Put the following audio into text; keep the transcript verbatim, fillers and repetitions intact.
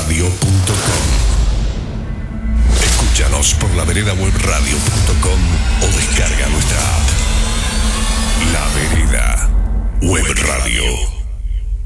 radio punto com. Escúchanos por la vereda web radio punto com o descarga nuestra app. La Vereda Web Radio.